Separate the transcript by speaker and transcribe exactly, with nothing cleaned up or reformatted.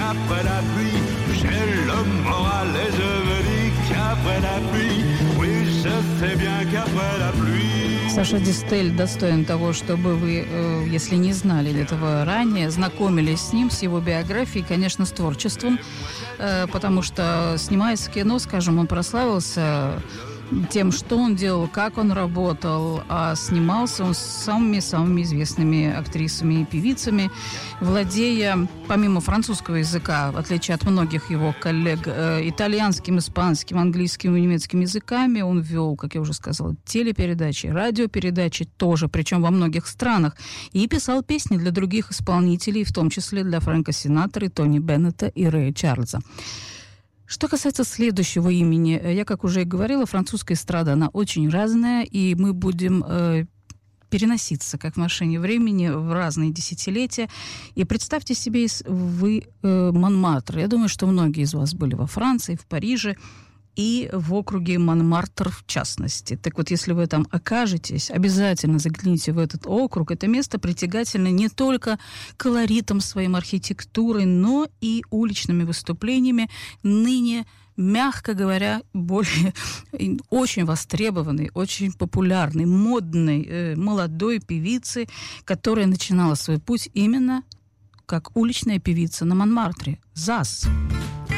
Speaker 1: qu'après la pluie, j'ai le moral et je me dis qu'après la pluie, oui, je sais bien qu'après la pluie.
Speaker 2: Саша Дистель достоин того, чтобы вы, если не знали этого ранее, знакомились с ним, с его биографией, конечно, с творчеством, потому что, снимаясь в кино, скажем, он прославился тем, что он делал, как он работал, а снимался он с самыми-самыми известными актрисами и певицами, владея, помимо французского языка, в отличие от многих его коллег, итальянским, испанским, английским и немецким языками, он вел, как я уже сказала, телепередачи, радиопередачи тоже, причем во многих странах, и писал песни для других исполнителей, в том числе для Фрэнка Синатры, Тони Беннета и Рэя Чарльза. Что касается следующего имени, я, как уже и говорила, французская эстрада, она очень разная, и мы будем э, переноситься, как в машине времени, в разные десятилетия. И представьте себе, вы э, Монмартр. Я думаю, что многие из вас были во Франции, в Париже, и в округе Монмартр в частности. Так вот, если вы там окажетесь, обязательно загляните в этот округ. Это место притягательно не только колоритом своим, архитектурой, но и уличными выступлениями, ныне, мягко говоря, более очень востребованной, очень популярной, модной, э, молодой певицы, которая начинала свой путь именно как уличная певица на Монмартре. ЗАЗ.